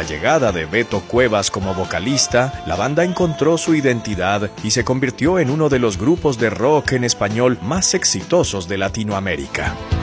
la llegada de Beto Cuevas como vocalista, la banda encontró su identidad y se convirtió en uno de los grupos de rock en español más exitosos de Latinoamérica.